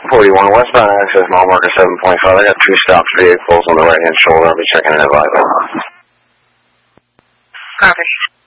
41 westbound access, mile marker 7.5. I got 2 stopped vehicles on the right-hand shoulder. I'll be checking that live. Copy.